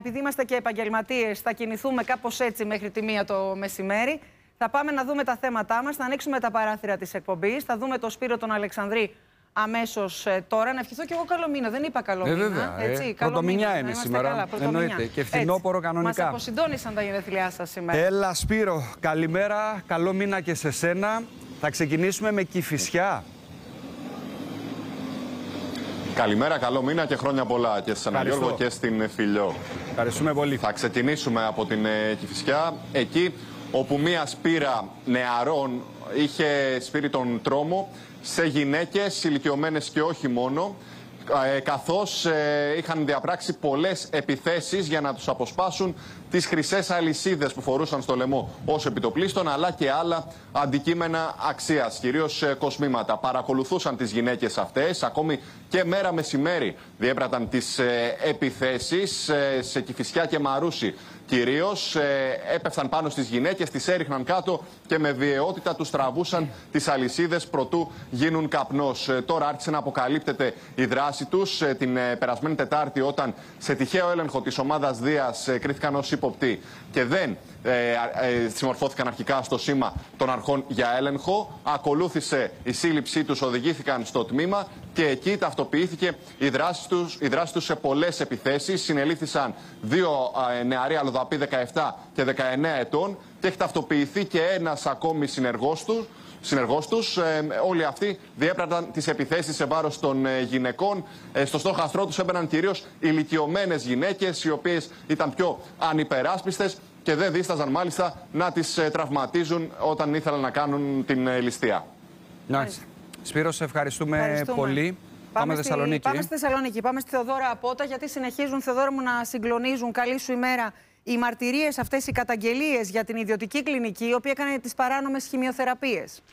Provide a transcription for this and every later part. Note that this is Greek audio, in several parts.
Επειδή είμαστε και επαγγελματίες, θα κινηθούμε κάπως έτσι μέχρι τη 1 το μεσημέρι. Θα πάμε να δούμε τα θέματά μας, θα ανοίξουμε τα παράθυρα της εκπομπής, θα δούμε τον Σπύρο τον Αλεξανδρή αμέσως τώρα. Να ευχηθώ κι εγώ καλό μήνα. Δεν είπα καλό μήνα. Βέβαια. Πρωτομηνιά είναι σήμερα. Καλά, εννοείται. Και φθινόπωρο κανονικά. Μας αποσυντώνησαν τα γενέθλιά σας σήμερα. Έλα, Σπύρο. Καλημέρα. Καλό μήνα και σε σένα. Θα ξεκινήσουμε με Κηφισιά. Καλημέρα, καλό μήνα και χρόνια πολλά και σε Γιώργο και στην Φιλιό. Ευχαριστούμε πολύ. Θα ξεκινήσουμε από την Κηφισιά, εκεί όπου μία σπήρα νεαρών είχε σπείρει τον τρόμο σε γυναίκες ηλικιωμένες και όχι μόνο, καθώς είχαν διαπράξει πολλές επιθέσεις για να τους αποσπάσουν τις χρυσές αλυσίδες που φορούσαν στο λαιμό ως επιτοπλίστων, αλλά και άλλα αντικείμενα αξίας, κυρίως κοσμήματα. Παρακολουθούσαν τις γυναίκες αυτές, ακόμη και μέρα μεσημέρι διέπραταν τις επιθέσεις σε Κηφισιά και Μαρούσι. Κυρίως έπεφταν πάνω στις γυναίκες, τις έριχναν κάτω και με βιαιότητα τους τραβούσαν τις αλυσίδες προτού γίνουν καπνός. Τώρα άρχισε να αποκαλύπτεται η δράση τους την περασμένη Τετάρτη, όταν σε τυχαίο έλεγχο της ομάδας Δίας κρίθηκαν ως ύποπτοι και δεν συμμορφώθηκαν αρχικά στο σήμα των αρχών για έλεγχο. Ακολούθησε η σύλληψή τους, οδηγήθηκαν στο τμήμα και εκεί ταυτοποιήθηκε η δράση τους σε πολλές επιθέσεις. Συνελήφθησαν δύο νεαροί αλλοδαποί 17 και 19 ετών και έχει ταυτοποιηθεί και ένας ακόμη συνεργός τους. Όλοι αυτοί διέπραταν τις επιθέσεις σε βάρος των γυναικών. Στο στόχαστρό τους έμπαιναν κυρίως ηλικιωμένες γυναίκες, οι οποίες ήταν πιο ανυπεράσπιστες και δεν δίσταζαν μάλιστα να τις τραυματίζουν όταν ήθελαν να κάνουν την ληστεία. Σπύρο, σε ευχαριστούμε πολύ. Πάμε Θεσσαλονίκη. Πάμε στη Θεσσαλονίκη. Πάμε στη Θεοδώρα Απότα, γιατί συνεχίζουν, Θεοδώρα μου, να συγκλονίζουν. Καλή σου ημέρα. Οι μαρτυρίες αυτές, οι καταγγελίες για την ιδιωτική κλινική, η οποία έκανε τις παράνομες χημειοθεραπείες.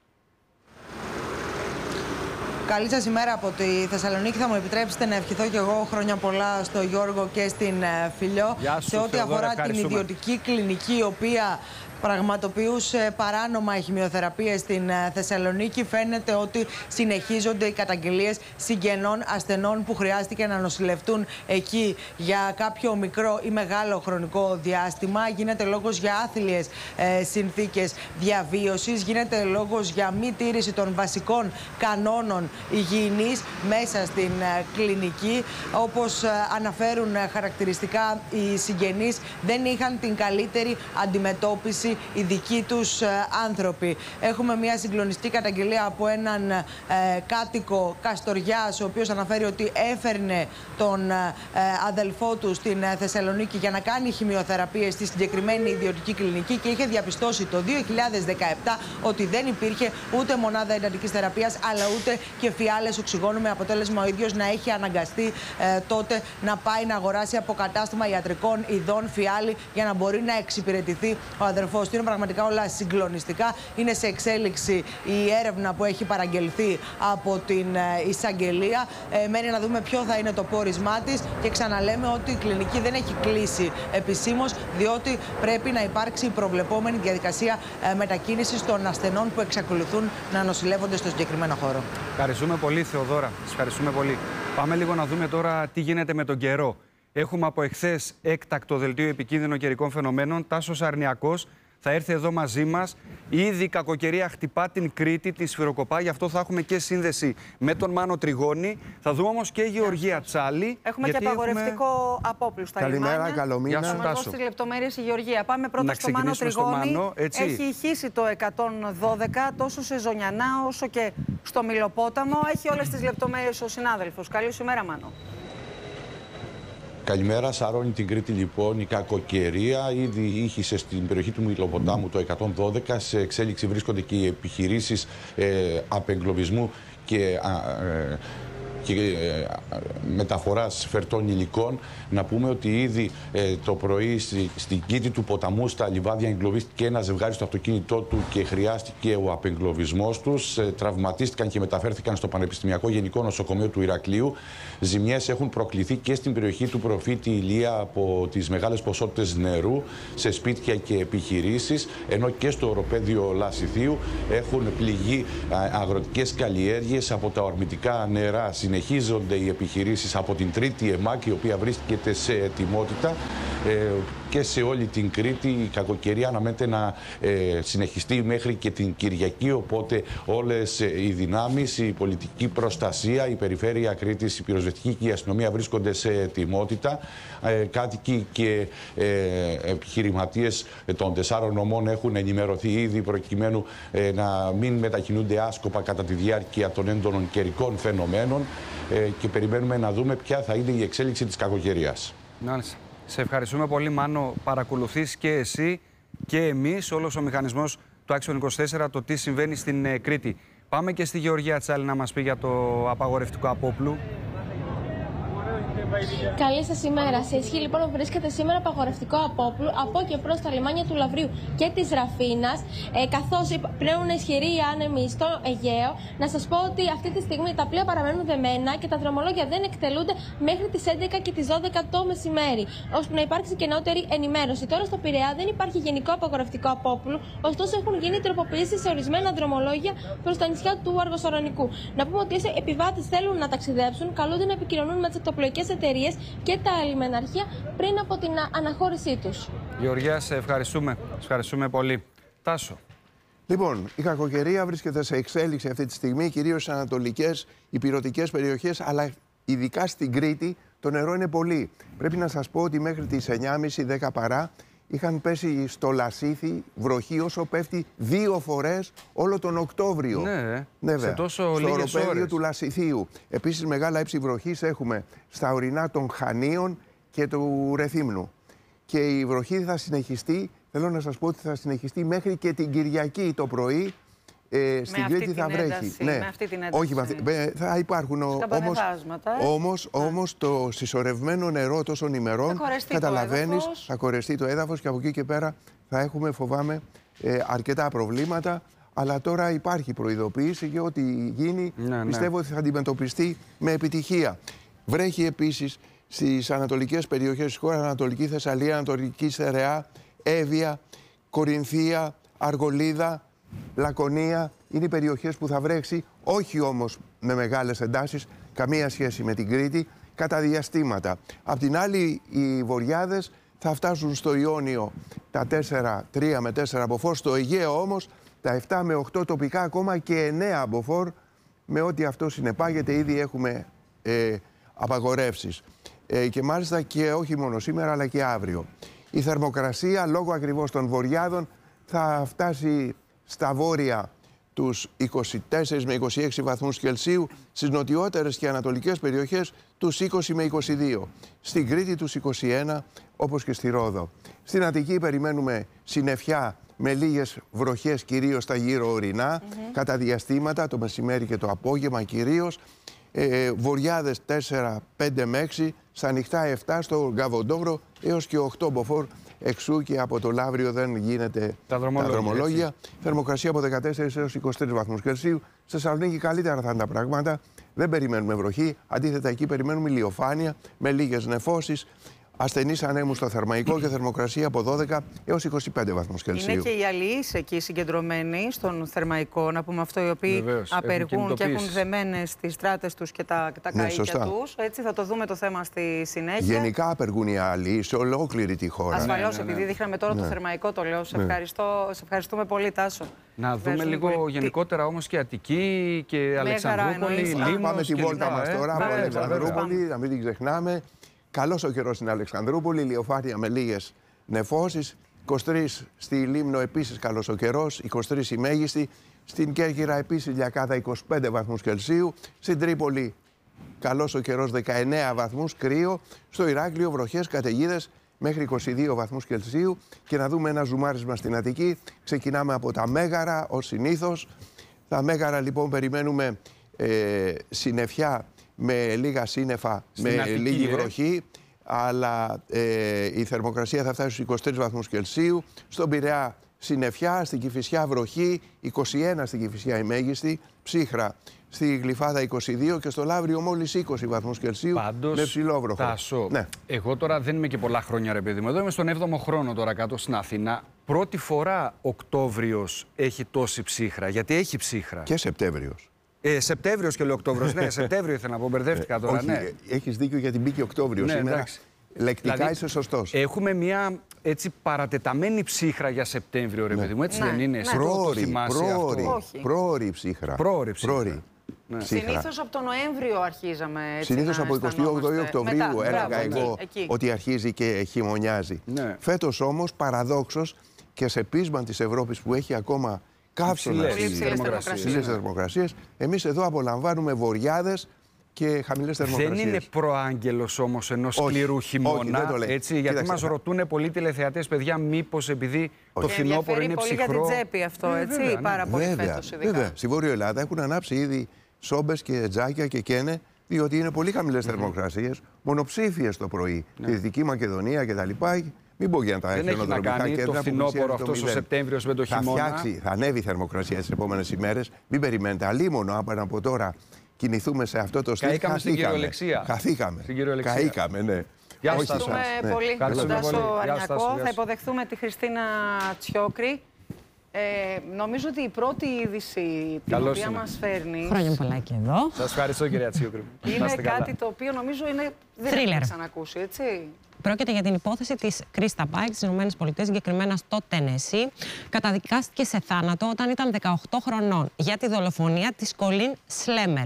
Καλή σας ημέρα από τη Θεσσαλονίκη. Θα μου επιτρέψετε να ευχηθώ και εγώ χρόνια πολλά στο Γιώργο και στην Φιλιό. Σε ό,τι αφορά την ιδιωτική κλινική, η οποία πραγματοποιούσε παράνομα χημειοθεραπείες στην Θεσσαλονίκη, φαίνεται ότι συνεχίζονται οι καταγγελίες συγγενών ασθενών που χρειάστηκε να νοσηλευτούν εκεί για κάποιο μικρό ή μεγάλο χρονικό διάστημα. Γίνεται λόγος για άθλιες συνθήκες διαβίωσης, γίνεται λόγος για μη τήρηση των βασικών κανόνων υγιεινής μέσα στην κλινική. Όπως αναφέρουν χαρακτηριστικά οι συγγενείς, δεν είχαν την καλύτερη αντιμετώπιση οι δικοί τους άνθρωποι. Έχουμε μια συγκλονιστική καταγγελία από έναν κάτοικο Καστοριάς, ο οποίος αναφέρει ότι έφερνε τον αδελφό του στην Θεσσαλονίκη για να κάνει χημειοθεραπείες στη συγκεκριμένη ιδιωτική κλινική και είχε διαπιστώσει το 2017 ότι δεν υπήρχε ούτε μονάδα εντατικής θεραπείας, αλλά ούτε και φιάλες οξυγόνου, με αποτέλεσμα ο ίδιος να έχει αναγκαστεί τότε να πάει να αγοράσει από κατάστημα ιατρικών ειδών φιάλη για να μπορεί να εξυπηρετηθεί ο αδελφός. Είναι πραγματικά όλα συγκλονιστικά. Είναι σε εξέλιξη η έρευνα που έχει παραγγελθεί από την εισαγγελία. Μένει να δούμε ποιο θα είναι το πόρισμά της και ξαναλέμε ότι η κλινική δεν έχει κλείσει επισήμως, διότι πρέπει να υπάρξει η προβλεπόμενη διαδικασία μετακίνησης των ασθενών που εξακολουθούν να νοσηλεύονται στο συγκεκριμένο χώρο. Ευχαριστούμε πολύ, Θεοδώρα. Ευχαριστούμε πολύ. Πάμε λίγο να δούμε τώρα τι γίνεται με τον καιρό. Έχουμε από εχθές έκτακτο δελτίο επικίνδυνων καιρικών φαινομένων. Τάσος Αρνιακός θα έρθει εδώ μαζί μας. Ήδη η κακοκαιρία χτυπά την Κρήτη, τη σφυροκοπά. Γι' αυτό θα έχουμε και σύνδεση με τον Μάνο Τριγώνη. Θα δούμε όμως και Γεωργία Τσάλη. Έχουμε και απαγορευτικό απόπλου στα λιμάνια. Καλημέρα, καλό μήνα. Γεια σου, Τάσο. Στις λεπτομέρειες η Γεωργία. Πάμε πρώτα στο Μάνο Τριγώνη. Έχει ηχήσει το 112 τόσο σε Ζωνιανά όσο και στο Μιλοπόταμο. Έχει όλες τις λεπτομέρειες ο συνάδελφος. Καλή σου ημέρα, Μάνο. Καλημέρα, σαρώνει την Κρήτη λοιπόν η κακοκαιρία. Ήδη ήχησε στην περιοχή του Μιλοποτάμου το 112. Σε εξέλιξη βρίσκονται και οι επιχειρήσεις απεγκλωβισμού και μεταφοράς φερτών υλικών. Να πούμε ότι ήδη το πρωί στην κήτη του ποταμού στα λιβάδια εγκλωβίστηκε ένα ζευγάρι στο αυτοκίνητό του και χρειάστηκε ο απεγκλωβισμός τους. Τραυματίστηκαν και μεταφέρθηκαν στο Πανεπιστημιακό Γενικό Νοσοκομείο του Ηρακλείου. Ζημιές έχουν προκληθεί και στην περιοχή του Προφήτη Ηλία από τις μεγάλες ποσότητες νερού σε σπίτια και επιχειρήσεις, ενώ και στο οροπέδιο Λασιθίου έχουν πληγεί αγροτικές καλλιέργειες από τα ορμητικά νερά. συνεχίζονται οι επιχειρήσεις από την τρίτη ΕΜΑΚ, η οποία βρίσκεται σε ετοιμότητα, και σε όλη την Κρήτη η κακοκαιρία αναμένεται να συνεχιστεί μέχρι και την Κυριακή, οπότε όλες οι δυνάμεις, η πολιτική προστασία, η Περιφέρεια Κρήτης, η πυροσβεστική και η αστυνομία βρίσκονται σε ετοιμότητα. Κάτοικοι και επιχειρηματίες των 4 νομών έχουν ενημερωθεί ήδη προκειμένου να μην μετακινούνται άσκοπα κατά τη διάρκεια των έντονων καιρικών φαινομένων, και περιμένουμε να δούμε ποια θα είναι η εξέλιξη της κακοκαιρίας. Μάλιστα. Σε ευχαριστούμε πολύ, Μάνο. Παρακολουθείς και εσύ και εμείς, όλος ο μηχανισμός του Action 24, το τι συμβαίνει στην Κρήτη. Πάμε και στη Γεωργία Τσάλη να μας πει για το απαγορευτικό απόπλου. Καλή σας ημέρα. Σε ισχύ λοιπόν βρίσκεται σήμερα απαγορευτικό απόπλου από και προς τα λιμάνια του Λαυρίου και της Ραφίνας, καθώς πλέον ισχυροί οι άνεμοι στο Αιγαίο. Να σας πω ότι αυτή τη στιγμή τα πλοία παραμένουν δεμένα και τα δρομολόγια δεν εκτελούνται μέχρι τις 11 και τις 12 το μεσημέρι, ώστε να υπάρξει και νεότερη ενημέρωση. Τώρα στο Πειραιά δεν υπάρχει γενικό απαγορευτικό απόπλου, ωστόσο έχουν γίνει τροποποιήσεις σε ορισμένα δρομολόγια προς τα νησιά του Αργοσορονικού. Να πούμε ότι όσοι επιβάτες θέλουν να ταξιδέψουν, καλούνται να επικοινωνούν με τις ακτοπλοϊκές εταιρείες και τα λιμεναρχεία πριν από την αναχώρησή τους. Γεωργία, σε ευχαριστούμε. Σε ευχαριστούμε πολύ. Τάσο. Λοιπόν, η κακοκαιρία βρίσκεται σε εξέλιξη αυτή τη στιγμή, κυρίως στις ανατολικές, ηπειρωτικές περιοχές, αλλά ειδικά στην Κρήτη το νερό είναι πολύ. Πρέπει να σας πω ότι μέχρι τις 9.30-10 παρά είχαν πέσει στο Λασίθι βροχή όσο πέφτει 2 φορές όλο τον Οκτώβριο. Ναι, σε τόσο στο λίγες οροπέδιο ώρες του Λασιθίου. Επίσης μεγάλα ύψη βροχής έχουμε στα ορεινά των Χανίων και του Ρεθύμνου. Και η βροχή θα συνεχιστεί, θέλω να σας πω ότι θα συνεχιστεί μέχρι και την Κυριακή το πρωί. Στην Κρήτη θα βρέχει. Ναι, με αυτή την ένταση. Όχι, θα υπάρχουν όμως το συσσωρευμένο νερό τόσων ημερών, καταλαβαίνεις, θα κορεστεί το έδαφος και από εκεί και πέρα θα έχουμε, φοβάμαι, αρκετά προβλήματα. Αλλά τώρα υπάρχει προειδοποίηση και ό,τι γίνει πιστεύω ότι θα αντιμετωπιστεί με επιτυχία. Βρέχει επίσης στις ανατολικές περιοχές της χώρας, Ανατολική Θεσσαλία, Ανατολική Στερεά, Εύβοια, Κορινθία, Αργολίδα, Λακωνία. Είναι οι περιοχές που θα βρέξει, όχι όμως με μεγάλες εντάσεις, καμία σχέση με την Κρήτη, κατά διαστήματα. Απ' την άλλη, οι βορειάδες θα φτάσουν στο Ιόνιο τα 3 με 4 μποφόρ, στο Αιγαίο όμως τα 7 με 8 τοπικά, ακόμα και 9 μποφόρ, με ό,τι αυτό συνεπάγεται. Ήδη έχουμε απαγορεύσεις. Και μάλιστα και όχι μόνο σήμερα αλλά και αύριο. Η θερμοκρασία λόγω ακριβώς των βορειάδων θα φτάσει στα βόρεια τους 24 με 26 βαθμούς Κελσίου, στις νοτιότερες και ανατολικές περιοχές τους 20 με 22. Στην Κρήτη τους 21, όπως και στη Ρόδο. Στην Αττική περιμένουμε συννεφιά με λίγες βροχές, κυρίως στα γύρω ορεινά, κατά διαστήματα, το μεσημέρι και το απόγευμα κυρίως. Βορειάδες 4, 5 με 6, στα ανοιχτά 7, στο Γκαβοντόβρο έως και 8 μποφόρ. Εξού και από το Λαύριο δεν γίνεται τα δρομολόγια. Θερμοκρασία από 14 έως 23 βαθμούς Κελσίου. Στη Θεσσαλονίκη καλύτερα θα είναι τα πράγματα. Δεν περιμένουμε βροχή. Αντίθετα, εκεί περιμένουμε ηλιοφάνεια με λίγες νεφώσεις. Ασθενείς ανέμους στο Θερμαϊκό και θερμοκρασία από 12 έως 25 βαθμούς Κελσίου. Είναι και οι αλληλείς εκεί συγκεντρωμένοι στον Θερμαϊκό, να πούμε αυτό, οι οποίοι απεργούν και έχουν δεμένες τις στράτες τους και τα καΐκια τους. Έτσι θα το δούμε το θέμα στη συνέχεια. Γενικά απεργούν οι αλληλείς σε ολόκληρη τη χώρα. Ασφαλώς, επειδή δείχναμε τώρα το Θερμαϊκό, το λέω. Σε ευχαριστούμε πολύ, Τάσο. Να δούμε λίγο γενικότερα όμως και Αττική και Αλεξανδρούπολη, Λίμνος. Πάμε τη βόλτα μας τώρα από Αλεξανδρούπολη, να μην την ξεχνάμε. Καλός ο καιρός στην Αλεξανδρούπολη, ηλιοφάνεια με λίγες νεφώσεις. 23 στη Λίμνο επίσης καλός ο καιρός, 23 η μέγιστη. Στην Κέρκυρα επίσης Λιακάδα 25 βαθμούς Κελσίου. Στην Τρίπολη καλός ο καιρός 19 βαθμούς, κρύο. Στο Ηράκλειο βροχές, καταιγίδες μέχρι 22 βαθμούς Κελσίου. Και να δούμε ένα ζουμάρισμα στην Αττική. Ξεκινάμε από τα Μέγαρα ως συνήθως. Τα Μέγαρα λοιπόν περιμένουμε συννεφιά με λίγα σύννεφα, με λίγη βροχή, αλλά η θερμοκρασία θα φτάσει στους 23 βαθμούς Κελσίου. Στον Πειραιά συννεφιά, στην Κηφισιά βροχή, 21 στην Κηφισιά η μέγιστη, ψύχρα στη Γλυφάδα 22 και στο Λαύριο μόλις 20 βαθμούς Κελσίου. Πάντως, με ψηλόβροχο. Τάσο, εγώ τώρα δεν είμαι και πολλά χρόνια ρε παιδί μου, εδώ είμαι στον 7ο χρόνο τώρα κάτω στην Αθήνα. Πρώτη φορά Οκτώβριος έχει τόση ψύχρα, γιατί έχει ψύχρα. Και Σεπτέμβριος. Σεπτέμβριος και λέω Οκτώβριος. Ναι, Σεπτέμβριο ήθελα να πω. Μπερδεύτηκα τώρα. Όχι, Ναι. έχεις δίκιο γιατί μπήκε Οκτώβριο σήμερα. Εντάξει. Λεκτικά Δηλαδή, είσαι σωστός. Έχουμε μια έτσι παρατεταμένη ψύχρα για Σεπτέμβριο, ρε παιδί μου. Έτσι δεν είναι? Πρόωρη ψύχρα. Πρόωρη. Συνήθως από τον Νοέμβριο αρχίζαμε έτσι. Συνήθως από 28 Οκτωβρίου έλεγα εγώ εκεί. ότι αρχίζει και χειμωνιάζει. Ναι. Φέτος όμως, παραδόξως και σε πείσμα της Ευρώπης που έχει ακόμα καύσωνα υψηλές θερμοκρασίες, εμείς εδώ απολαμβάνουμε βοριάδες και χαμηλές θερμοκρασίες. Δεν είναι προάγγελος όμως ενός σκληρού χειμώνα. Έτσι, γιατί μας ρωτούν πολλοί τηλεθεατές, παιδιά, μήπως επειδή το φθινόπωρο είναι ψυχρό. Πολύ για την τσέπη αυτό, έτσι, πάρα πολύ φέτος ειδικά. Βέβαια, στη Βόρεια Ελλάδα έχουν ανάψει ήδη σόμπες και τζάκια και καίνε, διότι είναι πολύ χαμηλές θερμοκρασίες, μονοψήφιες το πρωί. Στη Δυτική Μακεδονία κτλ. Μην πω για τα χιονοδρομικά κέντρα. Το φθινόπωρο αυτό ο Σεπτέμβριος με το χειμώνα. Θα ανέβει η θερμοκρασία τις επόμενες ημέρες. Μην περιμένετε. Αλίμονο από τώρα κινηθούμε σε αυτό το στυλ. Καήκαμε στην κυριολεξία. Καήκαμε, ναι. Ευχαριστούμε πολύ κοντά στο Αρνιακό. Θα υποδεχθούμε τη Χριστίνα Τσιόκρη. Νομίζω ότι η πρώτη είδηση την οποία μας φέρνει. Χρόνια πολλά και εδώ. Σας ευχαριστώ, κυρία Τσιόκρη. Είναι κάτι το οποίο νομίζω δεν έχουμε ξανακούσει, έτσι. Πρόκειται για την υπόθεση της Κρίστα Πάικ στις ΗΠΑ, συγκεκριμένα στο Τενεσί. Καταδικάστηκε σε θάνατο όταν ήταν 18 χρονών για τη δολοφονία της Κολίν Σλέμερ.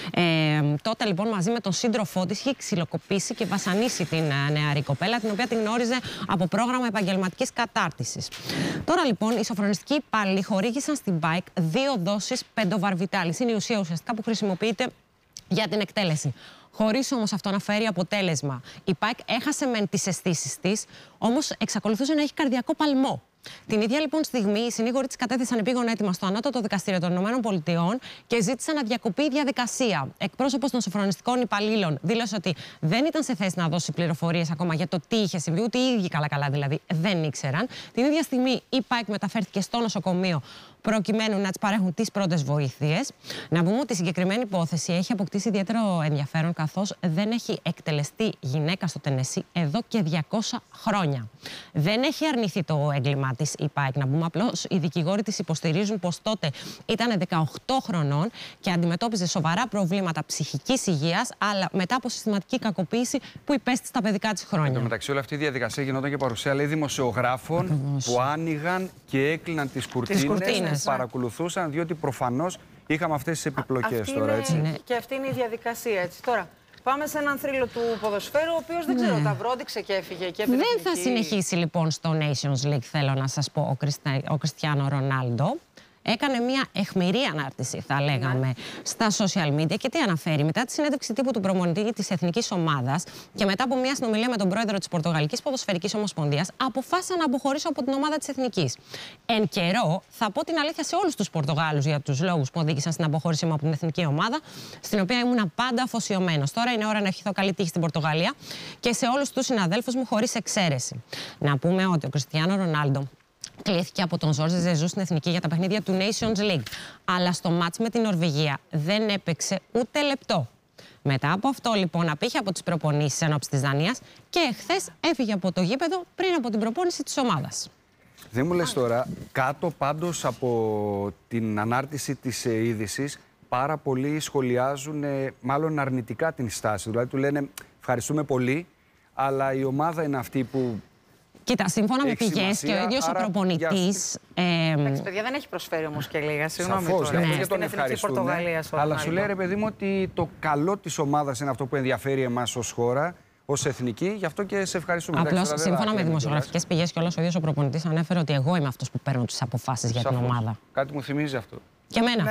Τότε λοιπόν μαζί με τον σύντροφό της είχε ξυλοκοπήσει και βασανίσει την νεαρή κοπέλα, την οποία την γνώριζε από πρόγραμμα επαγγελματικής κατάρτισης. Τώρα λοιπόν οι σοφρονιστικοί υπάλληλοι χορήγησαν στην Πάικ 2 δόσεις πεντοβαρβιτάλης. Είναι η ουσία ουσιαστικά που χρησιμοποιείται για την εκτέλεση. Χωρίς όμως αυτό να φέρει αποτέλεσμα. Η Πάικ έχασε μεν τις αισθήσεις της, όμως εξακολουθούσε να έχει καρδιακό παλμό. Την ίδια λοιπόν στιγμή οι συνήγοροι της κατέθεσαν επίγον αίτημα στο Ανώτατο Δικαστήριο των ΗΠΑ και ζήτησαν να διακοπεί η διαδικασία. Εκπρόσωπος των σοφρονιστικών υπαλλήλων δήλωσε ότι δεν ήταν σε θέση να δώσει πληροφορίες ακόμα για το τι είχε συμβεί, ούτε οι ίδιοι καλά δηλαδή δεν ήξεραν. Την ίδια στιγμή η Πάικ μεταφέρθηκε στο νοσοκομείο προκειμένου να τις παρέχουν τις πρώτες βοήθειες. Να πούμε ότι η συγκεκριμένη υπόθεση έχει αποκτήσει ιδιαίτερο ενδιαφέρον, καθώς δεν έχει εκτελεστεί γυναίκα στο Τενεσί εδώ και 200 χρόνια. Δεν έχει αρνηθεί το έγκλημά της η Πάικ. Να πούμε απλώς, οι δικηγόροι της υποστηρίζουν πως τότε ήταν 18 χρονών και αντιμετώπιζε σοβαρά προβλήματα ψυχικής υγείας, αλλά μετά από συστηματική κακοποίηση που υπέστη στα παιδικά της χρόνια. Εν τω μεταξύ, όλη αυτή η διαδικασία γινόταν και παρουσία δημοσιογράφων που άνοιγαν και έκλειναν τις κουρτίνες. Παρακολουθούσαν, διότι προφανώς είχαμε αυτές τις επιπλοκές τώρα, έτσι. Και αυτή είναι η διαδικασία, έτσι. Τώρα, πάμε σε έναν θρύλο του ποδοσφαίρου, ο οποίος δεν ξέρω, τα βρόντιξε και έφυγε. Δεν θα συνεχίσει λοιπόν στο Nations League, θέλω να σας πω, ο Κριστιάνο Ρονάλντο. Έκανε μια αιχμηρή ανάρτηση, θα λέγαμε, στα social media. Και τι αναφέρει? Μετά τη συνέντευξη τύπου του προπονητή της εθνικής ομάδας και μετά από μια συνομιλία με τον πρόεδρο της Πορτογαλικής Ποδοσφαιρικής Ομοσπονδίας, αποφάσισα να αποχωρήσω από την ομάδα της εθνικής. Εν καιρό, θα πω την αλήθεια σε όλους τους Πορτογάλους για τους λόγους που οδήγησαν στην αποχώρησή μου από την εθνική ομάδα, στην οποία ήμουν πάντα αφοσιωμένος. Τώρα είναι ώρα να ευχηθώ καλή τύχη στην Πορτογαλία και σε όλους τους συναδέλφους μου χωρίς εξαίρεση. Να πούμε ότι ο Κριστιάνο Ρονάλντο κλήθηκε από τον Ζόρζε Ζεζού στην εθνική για τα παιχνίδια του Nations League. Αλλά στο μάτς με την Νορβηγία δεν έπαιξε ούτε λεπτό. Μετά από αυτό λοιπόν απήχε από τις προπονήσεις ενόψει της Δανίας και εχθές έφυγε από το γήπεδο πριν από την προπόνηση της ομάδας. Δεν μου λες τώρα, κάτω πάντως από την ανάρτηση της είδησης, πάρα πολλοί σχολιάζουν μάλλον αρνητικά την στάση. Δηλαδή του λένε ευχαριστούμε πολύ, αλλά η ομάδα είναι αυτή που... Κοίτα, σύμφωνα με πηγές και ο ίδιος ο προπονητής. Εντάξει, παιδιά, δεν έχει προσφέρει όμως και λίγα. Συγγνώμη τώρα. Για τον ευχαριστούμε. Αλλά σου λέει, ρε παιδί μου, ότι το καλό της ομάδας είναι αυτό που ενδιαφέρει εμάς ως χώρα, ως εθνική, γι' αυτό και σε ευχαριστούμε. Απλώς, σύμφωνα με δημοσιογραφικές πηγές και όλος ο ίδιος ο προπονητής ανέφερε ότι εγώ είμαι αυτός που παίρνω τις αποφάσεις για την ομάδα. Κάτι μου θυμίζει αυτό. Και εμένα.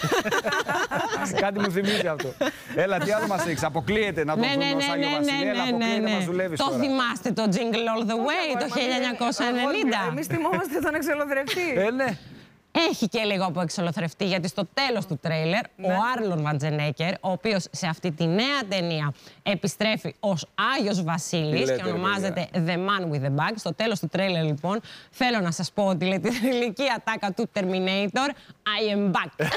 Κάτι μου θυμίζει αυτό. Έλα, τι άλλο μας έχεις? Αποκλείεται να το δούμε ως Άγιο Βασιλείο. Αποκλείεται, μας δουλεύεις τώρα. Το θυμάστε το Jingle All the Way το 1990? Εμείς θυμόμαστε τον εξολοθρευτή. Ναι. Έχει και λίγο από εξολοθρευτή, γιατί στο τέλος του τρέιλερ ο Άρλον Βαντζενέκερ, ο οποίος σε αυτή τη νέα ταινία επιστρέφει ως Άγιος Βασίλης και ονομάζεται The Man with the Bag. Στο τέλος του τρέιλερ λοιπόν θέλω να σας πω ότι λέει τη θρυλική ατάκα του Terminator, I am back.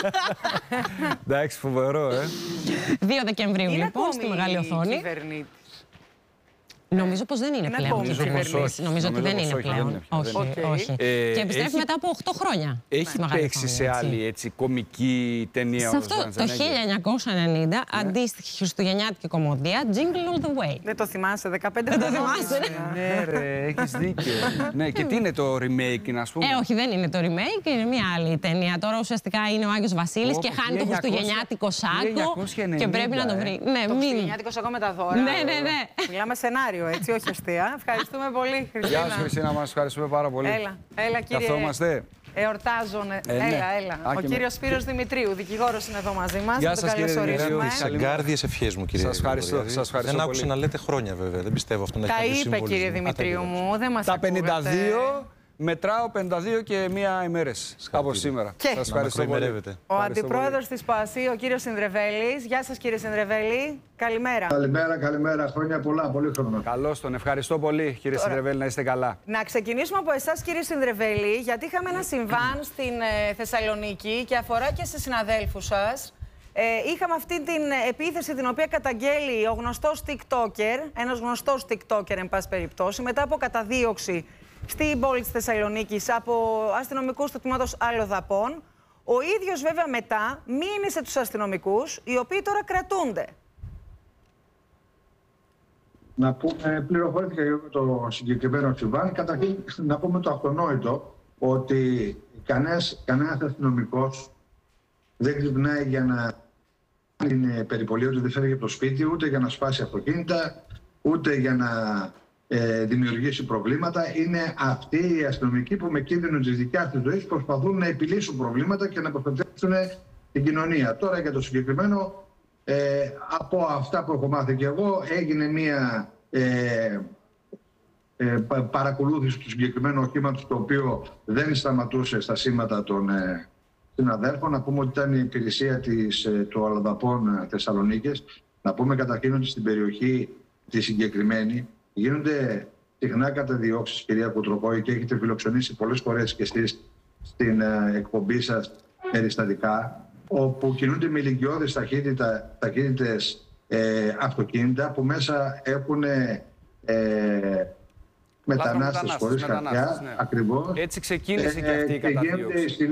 Εντάξει, φοβερό, 2 Δεκεμβρίου λοιπόν στη μεγάλη οθόνη. Νομίζω πως δεν είναι πλέον. Νομίζω ότι δεν είναι πλέον. Όχι. Και επιστρέφει μετά από 8 χρόνια. Έχει παίξει σε άλλη κομική ταινία. Σε αυτό το 1990, αντίστοιχη χριστουγεννιάτικη κομμωδία, Jingle All the Way. Δεν το θυμάσαι, 15 χρόνια. Δεν το θυμάσαι, ναι, ρε, έχεις δίκιο. Ναι, και τι είναι το remake, ας πούμε. Όχι, δεν είναι το remake, είναι μια άλλη ταινία. Τώρα ουσιαστικά είναι ο Άγιος Βασίλης και χάνει το χριστουγεννιάτικο σάκο και πρέπει να το βρει. Το χριστουγεννιάτικο σάκο με τα δώρα. Ναι. Μιλάμε σενάριο, έτσι, όχι αστεία. Ευχαριστούμε πολύ, Χριστίνα. Γεια σου, Χριστίνα, μας ευχαριστούμε πάρα πολύ. Έλα, κύριε. Καθόμαστε. Εορτάζουν. Έλα. Ο κύριος Σπύρος Δημητρίου, δικηγόρος, είναι εδώ μαζί μας. Γεια σας, κύριε Δημητρίου. Εγκάρδιες ευχές μου, κύριε. Σας ευχαριστώ. Δεν άκουσα να λέτε χρόνια, βέβαια. Δεν πιστεύω αυτό να έχει κάποιο συμβολισμό. Τα είπε, κύριε Δημητρίου μου. Δεν μας τα ακούγατε. 52. Μετράω 52 και 1 ημέρες από σήμερα. Σας ευχαριστώ πολύ. Ο αντιπρόεδρος της ΠΑΣΗ, ο κύριος Συνδρεβέλης. Γεια σας, κύριε Συνδρεβέλη. Καλημέρα. Καλημέρα. Χρόνια πολλά. Πολύ χρόνο. Καλώς τον. Ευχαριστώ πολύ, κύριε Συνδρεβέλη, να είστε καλά. Να ξεκινήσουμε από εσάς, κύριε Συνδρεβέλη, γιατί είχαμε ένα συμβάν στην Θεσσαλονίκη και αφορά και σε συναδέλφους σας. Είχαμε αυτή την επίθεση την οποία καταγγέλει ο γνωστός TikToker, ένας γνωστός TikToker, εν πάση περιπτώσει, μετά από καταδίωξη στην πόλη της Θεσσαλονίκης από αστυνομικούς του τμήματος Αλλοδαπών. Ο ίδιος βέβαια μετά μήνυσε τους αστυνομικούς, οι οποίοι τώρα κρατούνται. Να πούμε, πληροφορήθηκα για το συγκεκριμένο συμβάν. Καταρχήν να πούμε το αυτονόητο, ότι κανένας αστυνομικός δεν ξυπνάει για να είναι περιπολία, ούτε δεν φεύγει από το σπίτι, ούτε για να σπάσει αυτοκίνητα, ούτε για να δημιουργήσει προβλήματα. Είναι αυτοί οι αστυνομικοί που με κίνδυνο της δικιάς της ζωής προσπαθούν να επιλύσουν προβλήματα και να προστατεύσουν την κοινωνία. Τώρα για το συγκεκριμένο, από αυτά που έχω μάθει και εγώ, έγινε μία παρακολούθηση του συγκεκριμένου οχήματος, το οποίο δεν σταματούσε στα σήματα των συναδέλφων. Να πούμε ότι ήταν η υπηρεσία του Αλλοδαπών Θεσσαλονίκης. Να πούμε καταρχήν ότι στην περιοχή τη συγκεκριμένη γίνονται συχνά καταδιώξεις, κυρία Κουτροπόη, και έχετε φιλοξενήσει πολλές φορές και στην εκπομπή σας περιστατικά, όπου κινούνται με ηλικιώδεις ταχύτητες αυτοκίνητα που μέσα έχουν μετανάστες χωρίς χαρτιά. Ναι. Ακριβώς. Έτσι ξεκίνησε και αυτή η καταδίωξη.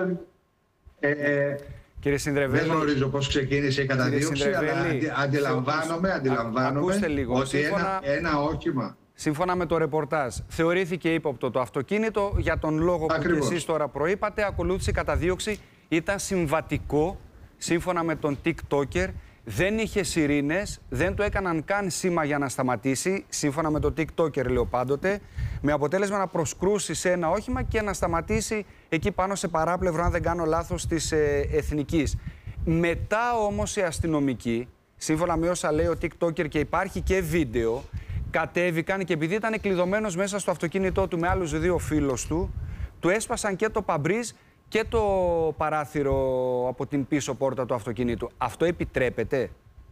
Κύριε Συνδρεβέλη, δεν γνωρίζω πώς ξεκίνησε η καταδίωξη, αλλά αντιλαμβάνομαι ότι ένα όχημα. Σύμφωνα με το ρεπορτάζ, θεωρήθηκε ύποπτο το αυτοκίνητο για τον λόγο που και εσείς τώρα προείπατε. Ακολούθησε η καταδίωξη, ήταν συμβατικό, σύμφωνα με τον TikToker. Δεν είχε σιρήνες, δεν το έκαναν καν σήμα για να σταματήσει, σύμφωνα με το TikToker, λέω πάντοτε, με αποτέλεσμα να προσκρούσει σε ένα όχημα και να σταματήσει εκεί πάνω σε παράπλευρο, αν δεν κάνω λάθος, της Εθνικής. Μετά όμως οι αστυνομικοί, σύμφωνα με όσα λέει ο TikToker και υπάρχει και βίντεο, κατέβηκαν και επειδή ήταν κλειδωμένος μέσα στο αυτοκίνητό του με άλλους 2 φίλους του, του έσπασαν και το παμπρίζ και το παράθυρο από την πίσω πόρτα του αυτοκίνητου. Αυτό επιτρέπεται?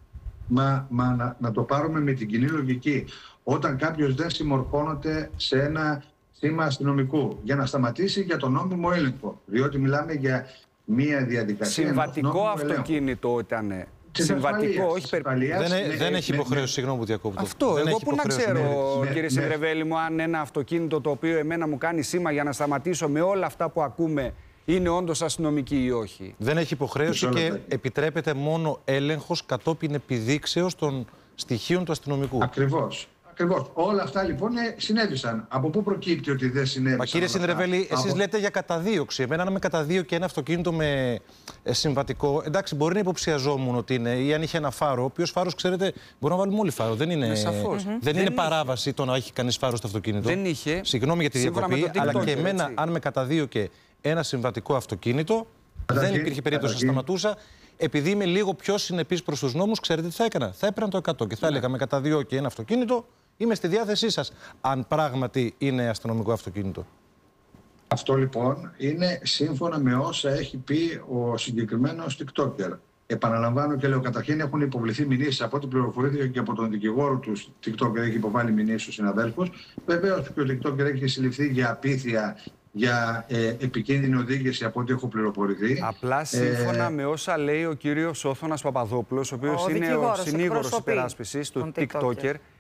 Να το πάρουμε με την κοινή λογική. Όταν κάποιος δεν συμμορφώνεται σε ένα σήμα αστυνομικού για να σταματήσει για τον νόμιμο έλεγχο, διότι μιλάμε για μία διαδικασία. Συμβατικό αυτοκίνητο ήταν. Συμβατικό, όχι δεν έχει υποχρέωση, συγγνώμη που διακόπτω. Αυτό, εγώ πού να ξέρω, κύριε Συνδρεβέλη μου, αν ένα αυτοκίνητο το οποίο εμένα μου κάνει σήμα για να σταματήσω με όλα αυτά που ακούμε, είναι όντως αστυνομική ή όχι? Δεν έχει υποχρέωση και επιτρέπεται μόνο έλεγχος κατόπιν επιδείξεως των στοιχείων του αστυνομικού. Ακριβώς. Όλα αυτά λοιπόν συνέβησαν. Από πού προκύπτει ότι δεν συνέβησαν? Μα κύριε Συνδρεβέλη, εσείς λέτε για καταδίωξη. Εμένα να με καταδίωκε ένα αυτοκίνητο με συμβατικό. Εντάξει, μπορεί να υποψιαζόμουν ότι είναι, ή αν είχε ένα φάρο. Ο οποίος φάρος, ξέρετε, μπορούμε να βάλουμε όλοι φάρο. Δεν είναι, δεν είναι παράβαση το να έχει κανείς φάρο στο αυτοκίνητο. Δεν είχε. Συγγνώμη για τη διακοπή, αλλά και εμένα, αν με καταδίωκε ένα συμβατικό αυτοκίνητο, δεν υπήρχε περίπτωση να σταματούσα. Επειδή είμαι λίγο πιο συνεπής προς τους νόμους, ξέρετε τι θα έκανα? Θα έπαιρνα το 100 και θα έλεγα με καταδίωκε ένα αυτοκίνητο, είμαι στη διάθεσή σας, αν πράγματι είναι αστυνομικό αυτοκίνητο. Αυτό λοιπόν είναι σύμφωνα με όσα έχει πει ο συγκεκριμένος TikToker. Επαναλαμβάνω και λέω, καταρχήν έχουν υποβληθεί μηνύσεις, από ό,τι πληροφορήθηκα και από τον δικηγόρο του TikToker έχει υποβάλει μηνύσεις στους συναδέλφους. Βεβαίως και ο TikToker έχει συλληφθεί για απίθεια, για επικίνδυνη οδήγηση, από ό,τι έχω πληροφορηθεί. Απλά σύμφωνα με όσα λέει ο κύριος Όθωνας Παπαδόπουλος, ο οποίος είναι ο συνήγορος υπεράσπισης του TikToker,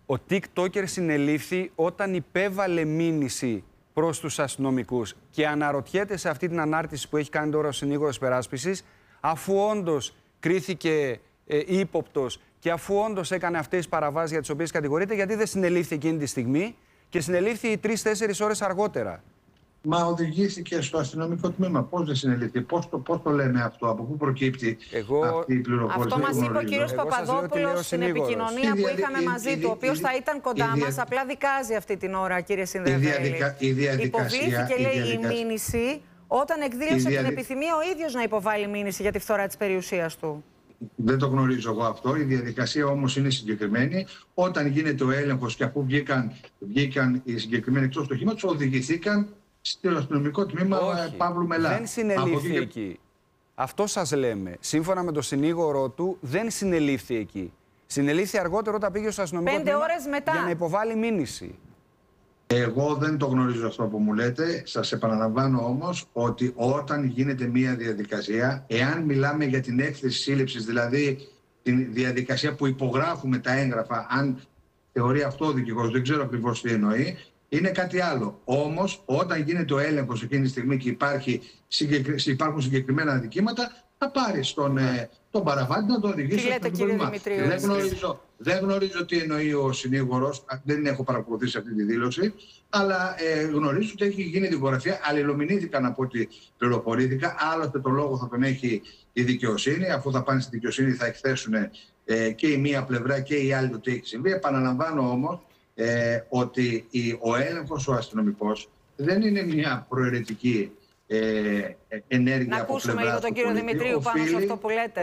Ο TikToker συνελήφθη όταν υπέβαλε μήνυση προς τους αστυνομικούς και αναρωτιέται σε αυτή την ανάρτηση που έχει κάνει τώρα ο συνήγορος υπεράσπισης, αφού όντως κρίθηκε ύποπτος και αφού όντως έκανε αυτές τις παραβάσεις για τις οποίες κατηγορείται, γιατί δεν συνελήφθη εκείνη τη στιγμή και συνελήφθη 3-4 ώρες αργότερα. Μα οδηγήθηκε στο αστυνομικό τμήμα. Πώς δεν συνελήφθη, πώς το λέμε αυτό, από πού προκύπτει αυτή η πληροφόρηση? Αυτό μας είπε ο κύριος Παπαδόπουλος στην επικοινωνία που είχαμε μαζί του, ο οποίος θα ήταν κοντά μας, απλά δικάζει αυτή την ώρα, κύριε Συνδρεβέλη. Υποβλήθηκε, λέει, η μήνυση όταν εκδήλωσε την επιθυμία ο ίδιος να υποβάλει μήνυση για τη φθορά της περιουσίας του. Δεν το γνωρίζω εγώ αυτό. Η διαδικασία όμως είναι συγκεκριμένη. Όταν γίνεται ο έλεγχος και αφού βγήκαν οι συγκεκριμένοι εκτός του οχήματος, οδηγηθήκαν στο αστυνομικό τμήμα Παύλου Μελά. Δεν συνελήφθη εκεί. Αυτό σας λέμε. Σύμφωνα με τον συνήγορο του, δεν συνελήφθη εκεί. Συνελήφθη αργότερο όταν πήγε στο αστυνομικό τμήμα 5 ώρες μετά για να υποβάλει μήνυση. Εγώ δεν το γνωρίζω αυτό που μου λέτε. Σας επαναλαμβάνω όμως ότι όταν γίνεται μία διαδικασία, εάν μιλάμε για την έκθεση σύλληψης, δηλαδή την διαδικασία που υπογράφουμε τα έγγραφα, αν θεωρεί αυτό ο δικηγόρος, δεν ξέρω ακριβώς τι εννοεί, είναι κάτι άλλο. Όμως, όταν γίνεται ο έλεγχος εκείνη τη στιγμή και υπάρχουν συγκεκριμένα αδικήματα, θα πάρει τον παραβάτη να τον οδηγήσει στο πρόβλημα. Δεν γνωρίζω τι εννοεί ο συνήγορος, δεν έχω παρακολουθήσει αυτή τη δήλωση, αλλά γνωρίζω ότι έχει γίνει δικογραφία. Αλληλομηνήθηκαν από ό,τι πληροφορήθηκα. Άλλωστε, το λόγο θα τον έχει η δικαιοσύνη. Αφού θα πάνε στη δικαιοσύνη, θα εκθέσουν και η μία πλευρά και η άλλη το τι έχει συμβεί. Επαναλαμβάνω όμως ότι ο έλεγχος ο αστυνομικός δεν είναι μια προαιρετική ενέργεια. Να ακούσουμε λίγο τον κύριο Δημητρίου πάνω σε αυτό που λέτε.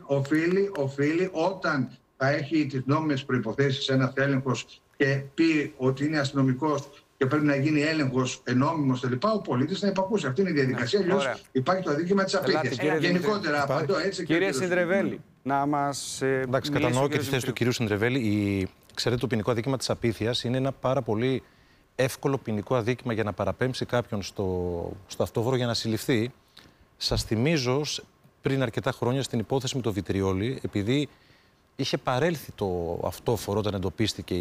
Οφείλει όταν θα έχει τις νόμιμες προϋποθέσεις ένας έλεγχος και πει ότι είναι αστυνομικός και πρέπει να γίνει έλεγχος νόμιμος κλπ. Ο πολίτης να υπακούσει. Αυτή είναι η διαδικασία. Αλλιώς υπάρχει το αδίκημα της απίκειας. Γενικότερα απαντώ έτσι. Κύριε Συνδρεβέλη, να μας. Εντάξει, κατανοώ και τη θέση του κυρίου Συνδρεβέλη. Ξέρετε, το ποινικό αδίκημα της απίθειας είναι ένα πάρα πολύ εύκολο ποινικό αδίκημα για να παραπέμψει κάποιον στο αυτόβορο για να συλληφθεί. Σας θυμίζω πριν αρκετά χρόνια στην υπόθεση με το βιτριόλι, επειδή είχε παρέλθει το αυτόφορο όταν εντοπίστηκε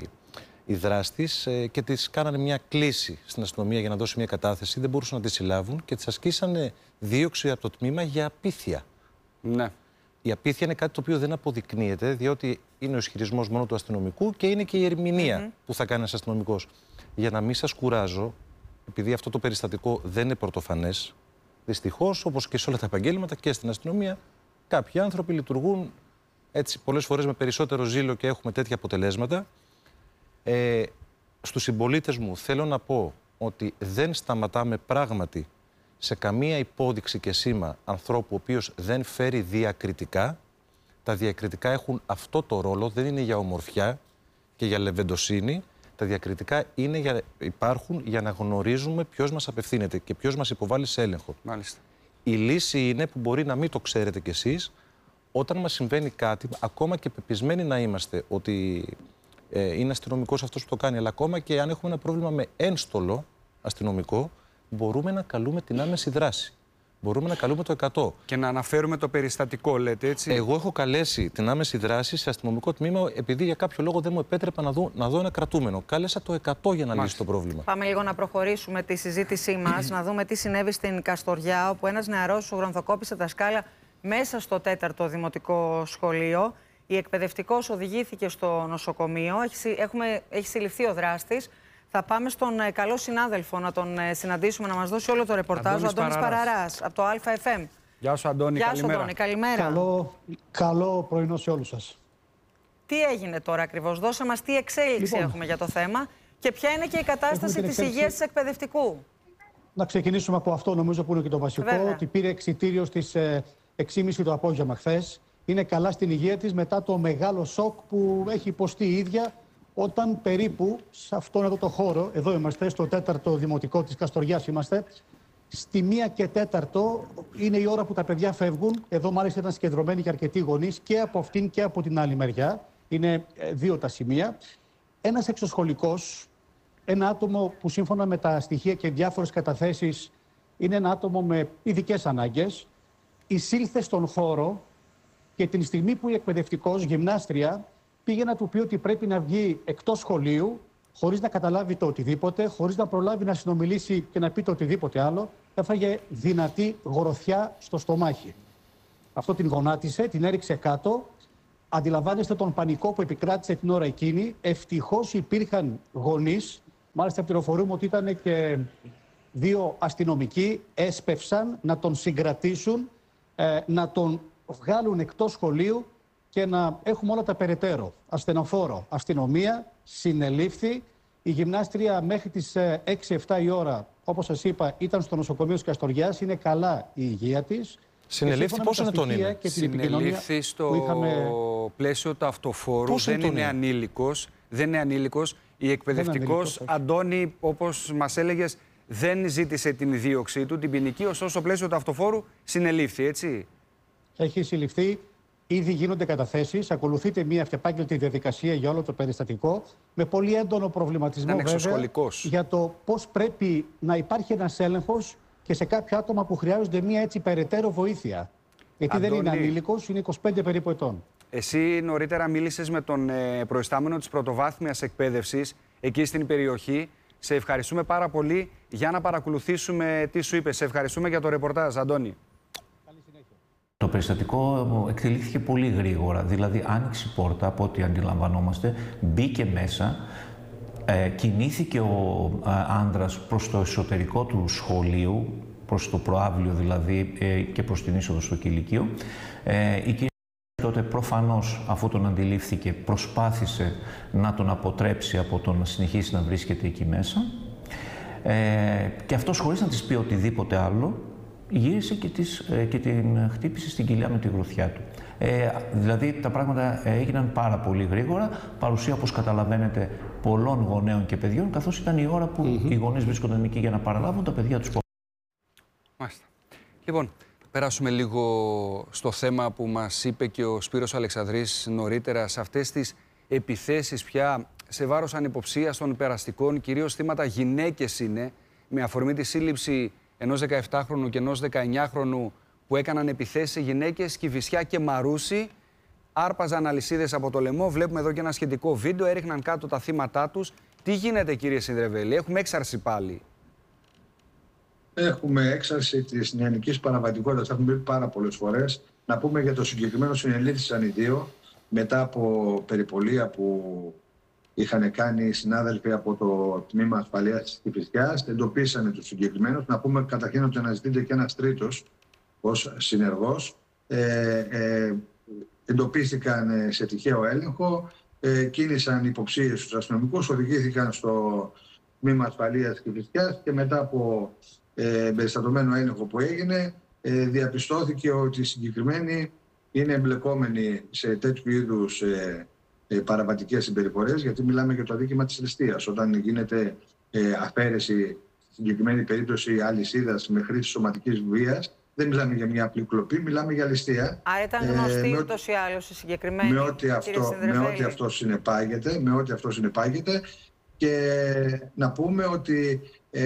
η δράστης και της κάνανε μια κλήση στην αστυνομία για να δώσει μια κατάθεση, δεν μπορούσαν να τη συλλάβουν και της ασκήσανε δίωξη από το τμήμα για απίθεια. Ναι. Η απίθεια είναι κάτι το οποίο δεν αποδεικνύεται, διότι είναι ο ισχυρισμός μόνο του αστυνομικού και είναι και η ερμηνεία που θα κάνει ένας αστυνομικός. Για να μην σας κουράζω, επειδή αυτό το περιστατικό δεν είναι πρωτοφανές, δυστυχώς, όπως και σε όλα τα επαγγέλματα και στην αστυνομία, κάποιοι άνθρωποι λειτουργούν έτσι πολλές φορές με περισσότερο ζήλο και έχουμε τέτοια αποτελέσματα. Στους συμπολίτες μου θέλω να πω ότι δεν σταματάμε πράγματι σε καμία υπόδειξη και σήμα ανθρώπου ο οποίος δεν φέρει διακριτικά. Τα διακριτικά έχουν αυτό το ρόλο, δεν είναι για ομορφιά και για λεβεντοσύνη. Τα διακριτικά υπάρχουν για να γνωρίζουμε ποιος μας απευθύνεται και ποιος μας υποβάλλει σε έλεγχο. Μάλιστα. Η λύση είναι που μπορεί να μην το ξέρετε κι εσείς, όταν μας συμβαίνει κάτι, ακόμα και πεπισμένοι να είμαστε ότι είναι αστυνομικός αυτός που το κάνει, αλλά ακόμα και αν έχουμε ένα πρόβλημα με ένστολο αστυνομικό, μπορούμε να καλούμε την άμεση δράση. Μπορούμε να καλούμε το 100. Και να αναφέρουμε το περιστατικό, λέτε έτσι. Εγώ έχω καλέσει την άμεση δράση σε αστυνομικό τμήμα, επειδή για κάποιο λόγο δεν μου επέτρεπα να δω ένα κρατούμενο. Κάλεσα το 100 για να λύσει το πρόβλημα. Πάμε λίγο να προχωρήσουμε τη συζήτησή μας, να δούμε τι συνέβη στην Καστοριά, όπου ένας νεαρός γρονθοκόπησε τα σκάλα μέσα στο 4ο δημοτικό σχολείο. Η εκπαιδευτικός οδηγήθηκε στο νοσοκομείο. Έχει συλληφθεί ο δράστης. Θα πάμε στον καλό συνάδελφο να τον συναντήσουμε, να μας δώσει όλο το ρεπορτάζ. Ο Αντώνης Παραράς, από το ΑΦΜ. Γεια σου, Αντώνη. Γεια σου, Αντώνη. Καλημέρα. Καλό πρωινό σε όλους σας. Τι έγινε τώρα ακριβώς? Δώσε μας τι εξέλιξη έχουμε για το θέμα και ποια είναι και η κατάσταση της υγείας της εκπαιδευτικού. Να ξεκινήσουμε από αυτό, νομίζω που είναι και το βασικό. Βέβαια. Ότι πήρε εξιτήριο στις 6.30 το απόγευμα χθες. Είναι καλά στην υγεία της μετά το μεγάλο σοκ που έχει υποστεί η ίδια, όταν περίπου σε αυτόν εδώ το χώρο, εδώ είμαστε, στο 4ο δημοτικό της Καστοριάς είμαστε, στη 1:04 είναι η ώρα που τα παιδιά φεύγουν. Εδώ μάλιστα ήταν συγκεντρωμένοι και αρκετοί γονείς και από αυτήν και από την άλλη μεριά. Είναι δύο τα σημεία. Ένας εξωσχολικός, ένα άτομο που σύμφωνα με τα στοιχεία και διάφορες καταθέσεις είναι ένα άτομο με ειδικές ανάγκες, εισήλθε στον χώρο και την στιγμή που η εκπαιδευτικός γυμνάστρια πήγε να του πει ότι πρέπει να βγει εκτός σχολείου, χωρίς να καταλάβει το οτιδήποτε, χωρίς να προλάβει να συνομιλήσει και να πει το οτιδήποτε άλλο. Έφαγε δυνατή γροθιά στο στομάχι. Αυτό την γονάτισε, την έριξε κάτω. Αντιλαμβάνεστε τον πανικό που επικράτησε την ώρα εκείνη. Ευτυχώς υπήρχαν γονείς. Μάλιστα πληροφορούμε ότι ήταν και 2 αστυνομικοί. Έσπευσαν να τον συγκρατήσουν, να τον βγάλουν εκτός σχολείου και να έχουμε όλα τα περαιτέρω. Ασθενοφόρο, αστυνομία, συνελήφθη. Η γυμνάστρια μέχρι τις 6-7 η ώρα, όπως σας είπα, ήταν στο νοσοκομείο της Καστοριάς. Είναι καλά η υγεία της. Συνελήφθη πόσο ετών είναι? Συνελήφθη στο πλαίσιο του αυτοφόρου. Δεν είναι ανήλικος. Δεν είναι ανήλικος. Η εκπαιδευτικός Αντώνη, όπως μας έλεγες, δεν ζήτησε την δίωξή του, την ποινική, ωστόσο στο πλαίσιο του αυτοφόρου συνελήφθη, έτσι. Έχει συλληφθεί. Ήδη γίνονται καταθέσεις. Ακολουθείται μια αυτεπάγγελτη διαδικασία για όλο το περιστατικό. Με πολύ έντονο προβληματισμό, βέβαια, για το πώς πρέπει να υπάρχει ένας έλεγχος και σε κάποια άτομα που χρειάζονται μια έτσι περαιτέρω βοήθεια. Γιατί Αντώνη, δεν είναι ανήλικος, είναι 25 περίπου ετών. Εσύ νωρίτερα μίλησες με τον προϊστάμενο της πρωτοβάθμιας εκπαίδευσης εκεί στην περιοχή. Σε ευχαριστούμε πάρα πολύ για να παρακολουθήσουμε τι σου είπε. Σε ευχαριστούμε για το ρεπορτάζ, Αντώνη. Το περιστατικό εκτελήθηκε πολύ γρήγορα, δηλαδή άνοιξε η πόρτα από ό,τι αντιλαμβανόμαστε, μπήκε μέσα, κινήθηκε ο άντρας προς το εσωτερικό του σχολείου, προς το προαύλιο δηλαδή και προς την είσοδο στο κηλικείο. Η κυρία τότε προφανώς, αφού τον αντιλήφθηκε, προσπάθησε να τον αποτρέψει από το να συνεχίσει να βρίσκεται εκεί μέσα και αυτός, χωρίς να της πει οτιδήποτε άλλο, γύρισε και την χτύπησε στην κοιλιά με τη γροθιά του. Δηλαδή τα πράγματα έγιναν πάρα πολύ γρήγορα, παρουσία, όπως καταλαβαίνετε, πολλών γονέων και παιδιών, καθώς ήταν η ώρα που οι γονείς βρίσκονταν εκεί για να παραλάβουν τα παιδιά τους. Μάλιστα. Λοιπόν, περάσουμε λίγο στο θέμα που μας είπε και ο Σπύρος Αλεξανδρής νωρίτερα, σε αυτές τις επιθέσεις πια σε βάρος ανυποψίας των περαστικών, κυρίως θύματα γυναίκες είναι, με αφορμή τη σύλληψη ενός 17χρονου και ενός 19χρονου που έκαναν επιθέσεις σε γυναίκες, Κηφισιά και Μαρούσι. Άρπαζαν αλυσίδες από το λαιμό. Βλέπουμε εδώ και ένα σχετικό βίντεο. Έριχναν κάτω τα θύματά τους. Τι γίνεται, κύριε Συνδρεβέλη? Έχουμε έξαρση πάλι? Έχουμε έξαρση της νεανικής παραβατικότητας. Έχουμε πει πάρα πολλές φορές. Να πούμε για το συγκεκριμένο, συνελήφθησαν οι 2 μετά από περιπολία που είχαν κάνει οι συνάδελφοι από το Τμήμα Ασφαλείας της Κηφισιάς. Εντοπίσανε τους συγκεκριμένους. Να πούμε καταρχήν ότι αναζητείται και ένας τρίτος ως συνεργός. Εντοπίστηκαν σε τυχαίο έλεγχο, κίνησαν υποψίες στους αστυνομικούς, οδηγήθηκαν στο Τμήμα Ασφαλείας της Κηφισιάς και μετά από περιστατωμένο έλεγχο που έγινε, διαπιστώθηκε ότι οι συγκεκριμένοι είναι εμπλεκόμενοι σε τέτοιου είδους παραβατικές συμπεριφορές, γιατί μιλάμε για το αδίκημα της ληστείας. Όταν γίνεται αφαίρεση, στη συγκεκριμένη περίπτωση αλυσίδας με χρήση σωματικής βίας, δεν μιλάμε για μια απλή κλοπή, μιλάμε για ληστεία. Άρα ήταν γνωστή ούτως ή άλλως η συγκεκριμένη. Με ό,τι αυτό συνεπάγεται. Και να πούμε ότι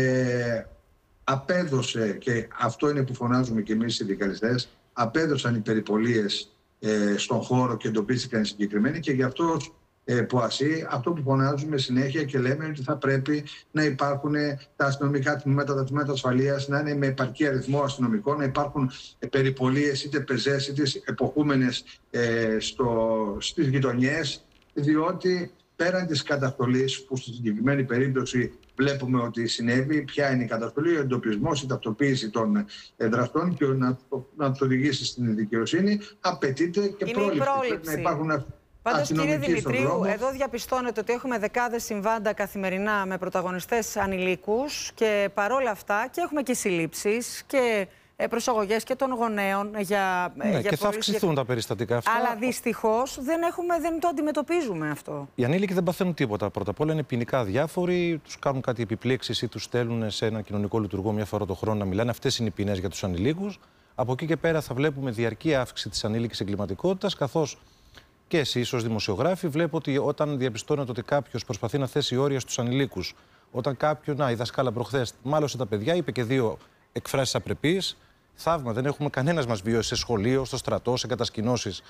απέδωσε, και αυτό είναι που φωνάζουμε και εμείς οι συνδικαλιστές, απέδωσαν οι περιπολίες στον χώρο και εντοπίστηκαν οι συγκεκριμένοι, και γι' αυτό αυτό που φωνάζουμε συνέχεια και λέμε ότι θα πρέπει να υπάρχουν τα αστυνομικά τμήματα, τα τμήματα ασφαλείας, να είναι με επαρκή αριθμό αστυνομικών, να υπάρχουν περιπολίες είτε πεζές είτε εποχούμενες στις γειτονιές, διότι πέραν της καταστολής που στη συγκεκριμένη περίπτωση βλέπουμε ότι συνέβη, ποια είναι η καταστολή, ο εντοπισμός, η ταυτοποίηση των δραστών και να το οδηγήσει στην δικαιοσύνη, απαιτείται και πρόληψη. Πρέπει να υπάρχουν. Πάντως, κύριε Δημητρίου, εδώ διαπιστώνεται ότι έχουμε δεκάδες συμβάντα καθημερινά με πρωταγωνιστές ανηλίκους και παρόλα αυτά και έχουμε και συλλήψεις και προσαγωγές και των γονέων για και θα αυξηθούν τα περιστατικά αυτά. Αλλά δυστυχώς δεν το αντιμετωπίζουμε αυτό. Οι ανήλικοι δεν παθαίνουν τίποτα. Πρώτα απ' όλα είναι ποινικά διάφοροι, τους κάνουν κάτι επιπλέξεις ή τους στέλνουν σε ένα κοινωνικό λειτουργό μια φορά το χρόνο να μιλάνε. Αυτές είναι οι ποινές για τους ανηλίκους. Από εκεί και πέρα θα βλέπουμε διαρκή αύξηση της ανήλικης εγκληματικότητας, καθώς και εσείς ως δημοσιογράφοι βλέπω ότι όταν διαπιστώνετε ότι κάποιος προσπαθεί να θέσει όρια στους ανηλίκους, όταν η δασκάλα προχθές μάλωσε τα παιδιά, είπε και 2 εκφράσεις απρεπείς. Θαύμα, δεν έχουμε κανένας μας βιώσει σε σχολείο, στο στρατό, σε κατασκηνώσεις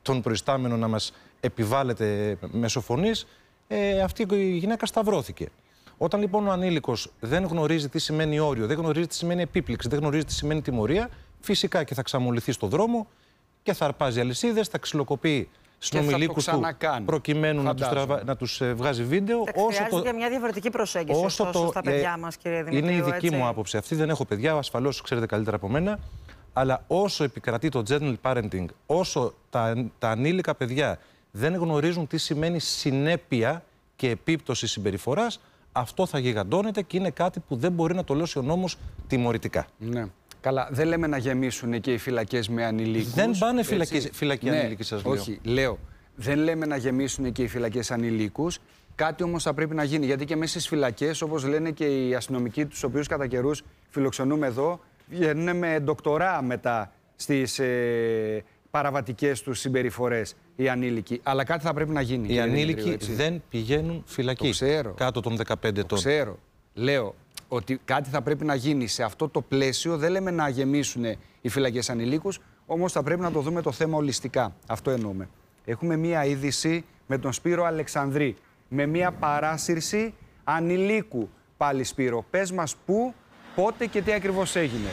τον προϊστάμενο να μας επιβάλλεται μέσω φωνής, αυτή η γυναίκα σταυρώθηκε. Όταν λοιπόν ο ανήλικος δεν γνωρίζει τι σημαίνει όριο, δεν γνωρίζει τι σημαίνει επίπληξη, δεν γνωρίζει τι σημαίνει τιμωρία, φυσικά και θα ξαμολυθεί στο δρόμο και θα αρπάζει αλυσίδες, θα ξυλοκοπεί συνομιλίκους του προκειμένου να τους βγάζει βίντεο. Χρειάζεται και μια διαφορετική προσέγγιση ωστόσο στα παιδιά μας, κύριε Δημητρίου. Είναι η δική μου άποψη αυτή. Δεν έχω παιδιά, ασφαλώς ξέρετε καλύτερα από μένα. Αλλά όσο επικρατεί το gentle parenting, όσο τα ανήλικα παιδιά δεν γνωρίζουν τι σημαίνει συνέπεια και επίπτωση συμπεριφοράς, αυτό θα γιγαντώνεται και είναι κάτι που δεν μπορεί να το λώσει ο νόμος τιμωρητικά. Ναι. Καλά, δεν λέμε να γεμίσουν και οι φυλακές με ανηλίκους. Δεν πάνε φυλακή ανήλικοι, σας λέω. Όχι, λέω. Δεν λέμε να γεμίσουν και οι φυλακές ανηλίκους. Κάτι όμως θα πρέπει να γίνει. Γιατί και μέσα στις φυλακές, όπως λένε και οι αστυνομικοί, τους οποίους κατά καιρούς φιλοξενούμε εδώ, βγαίνουν με ντοκτορά μετά στις παραβατικές τους συμπεριφορές οι ανήλικοι. Αλλά κάτι θα πρέπει να γίνει. Οι ανήλικοι δεν πηγαίνουν φυλακή. Το ξέρω. Κάτω των 15 ετών. Το ξέρω. Λέω ότι κάτι θα πρέπει να γίνει σε αυτό το πλαίσιο. Δεν λέμε να γεμίσουν οι φυλακές ανηλίκους, όμως θα πρέπει να το δούμε το θέμα ολιστικά. Αυτό εννοούμε. Έχουμε μία είδηση με τον Σπύρο Αλεξανδρή. Με μία παράσυρση ανηλίκου. Πάλι Σπύρο, πες μας πού, πότε και τι ακριβώς έγινε.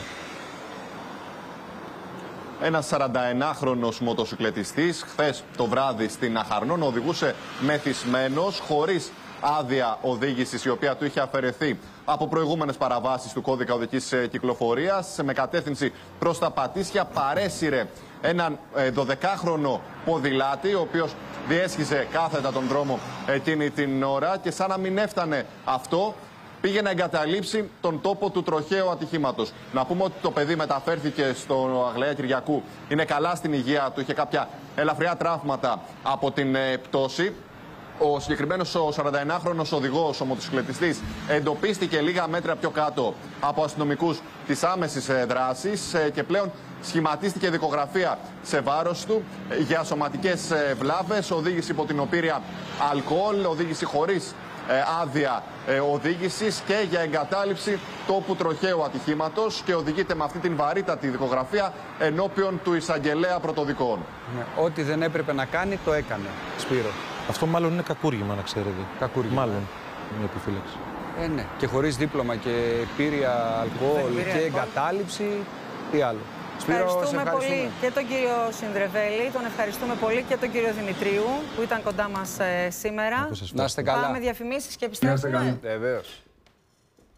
Ένας 41χρονος μοτοσυκλετιστής χθες το βράδυ στην Αχαρνών οδηγούσε μεθυσμένος, χωρίς άδεια οδήγησης η οποία του είχε αφαιρεθεί από προηγούμενες παραβάσεις του κώδικα οδικής κυκλοφορίας. Με κατεύθυνση προς τα Πατήσια παρέσυρε έναν 12χρονο ποδηλάτη, ο οποίος διέσχιζε κάθετα τον δρόμο εκείνη την ώρα και σαν να μην έφτανε αυτό, πήγε να εγκαταλείψει τον τόπο του τροχαίου ατυχήματος. Να πούμε ότι το παιδί μεταφέρθηκε στο Αγλαία Κυριακού. Είναι καλά στην υγεία του, είχε κάποια ελαφριά τραύματα από την πτώση. Ο συγκεκριμένος ο 41χρονος οδηγός, ο μοτοσυκλετιστής, εντοπίστηκε λίγα μέτρα πιο κάτω από αστυνομικούς της άμεσης δράσης και πλέον σχηματίστηκε δικογραφία σε βάρος του για σωματικές βλάβες, οδήγηση υπό την οπήρεια αλκοόλ, οδήγηση χωρίς άδεια οδήγησης και για εγκατάλειψη τόπου τροχαίου ατυχήματος και οδηγείται με αυτή την βαρύτατη δικογραφία ενώπιον του εισαγγελέα πρωτοδικών. Ναι, ό,τι δεν έπρεπε να κάνει το έκανε, Σπύρο. Αυτό μάλλον είναι κακούργημα, να ξέρετε. Κακούργημα. Μάλλον είναι επιφύλαξη. Ναι. Και χωρίς δίπλωμα και πήρια αλκοόλ και εγκατάλειψη, τι άλλο. Ευχαριστούμε πολύ και τον κύριο Συνδρεβέλη, τον ευχαριστούμε πολύ και τον κύριο Δημητρίου που ήταν κοντά μας σήμερα. Να είστε καλά. Πάμε διαφημίσεις και επιστρέφουμε. Βεβαίως.